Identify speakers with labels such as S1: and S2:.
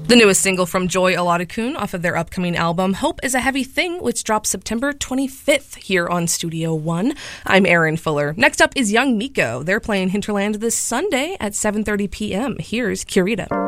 S1: The newest single from Joy Olatukun off of their upcoming album, Hope is a Heavy Thing, which drops September 25th here on Studio One. I'm Erin Fuller. Next up is Young Miko. They're playing Hinterland this Sunday at 7:30 p.m. Here's Curita.